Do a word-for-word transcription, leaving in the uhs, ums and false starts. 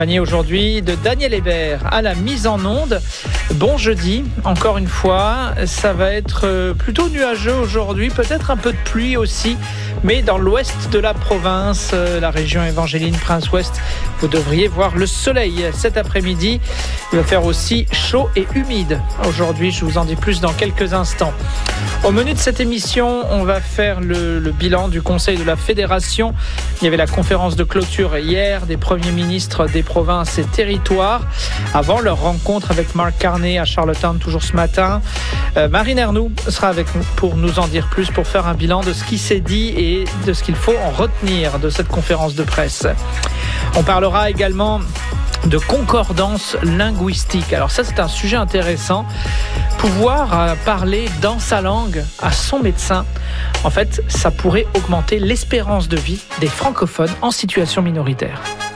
Aujourd'hui de Daniel Hébert à la mise en onde. Bon jeudi, encore une fois, ça va être plutôt nuageux aujourd'hui, peut-être un peu de pluie aussi, mais dans l'ouest de la province, la région Évangéline Prince-Ouest, vous devriez voir le soleil cet après-midi. Il va faire aussi chaud et humide. Aujourd'hui, je vous en dis plus dans quelques instants. Au menu de cette émission, on va faire le, le bilan du Conseil de la Fédération. Il y avait la conférence de clôture hier des premiers ministres des provinces et territoires avant leur rencontre avec Mark Carney à Charlottetown toujours ce matin. Euh, Marine Ernoult sera avec nous pour nous en dire plus, pour faire un bilan de ce qui s'est dit et de ce qu'il faut en retenir de cette conférence de presse. On parlera également de concordance linguistique. Alors ça, c'est un sujet intéressant. Pouvoir parler dans sa langue à son médecin, en fait, ça pourrait augmenter l'espérance de vie des francophones en situation minoritaire.